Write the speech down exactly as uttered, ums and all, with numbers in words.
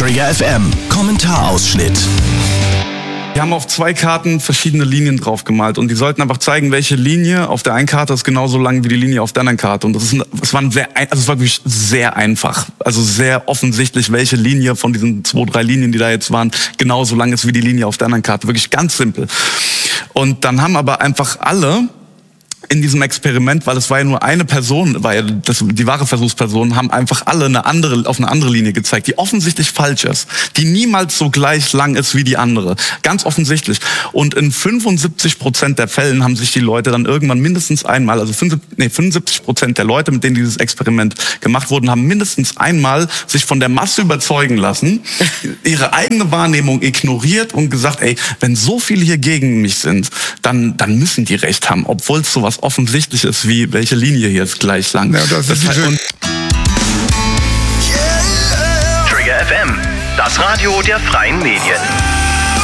Trigger F M, Kommentarausschnitt. Wir haben auf zwei Karten verschiedene Linien drauf gemalt und die sollten einfach zeigen, welche Linie auf der einen Karte ist genauso lang wie die Linie auf der anderen Karte. Und das ist, ein, es war ein sehr, also es war wirklich sehr einfach, also sehr offensichtlich, welche Linie von diesen zwei, drei Linien, die da jetzt waren, genauso lang ist wie die Linie auf der anderen Karte. Wirklich ganz simpel. Und dann haben aber einfach alle in diesem Experiment, weil es war ja nur eine Person, war ja das, die wahre Versuchsperson, haben einfach alle eine andere, auf eine andere Linie gezeigt, die offensichtlich falsch ist, die niemals so gleich lang ist wie die andere. Ganz offensichtlich. Und in fünfundsiebzig Prozent der Fällen haben sich die Leute dann irgendwann mindestens einmal, also fünfundsiebzig Prozent der Leute, mit denen dieses Experiment gemacht wurde, haben mindestens einmal sich von der Masse überzeugen lassen, ihre eigene Wahrnehmung ignoriert und gesagt, ey, wenn so viele hier gegen mich sind, dann, dann müssen die recht haben, obwohl es sowas offensichtlich ist, wie welche Linie hier ist gleich lang. Ja, das ist das und Trigger F M, das Radio der freien Medien.